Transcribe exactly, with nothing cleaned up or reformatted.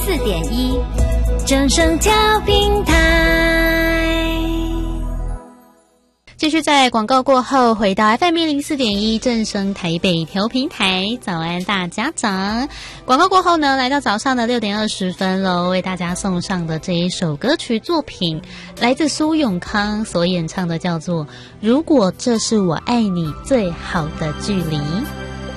四点一，正声调频台。 继续在广告过后回到 F M 一零四点一正声台北调频台，早安大家长。广告过后呢，来到早上的六点二十分喽，为大家送上的这一首歌曲作品，来自苏永康所演唱的，叫做《如果这是我爱你最好的距离》。